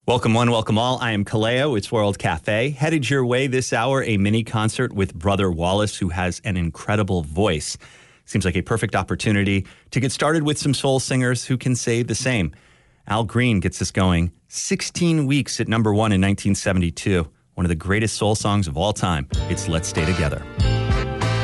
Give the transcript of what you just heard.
Welcome one, welcome all. I am Kaleo. It's World Cafe. Headed your way this hour, a mini concert with Brother Wallace, who has an incredible voice. Seems like a perfect opportunity to get started with some soul singers who can say the same. Al Green gets us going. 16 weeks at #1 in 1972. One of the greatest soul songs of all time. It's Let's Stay Together.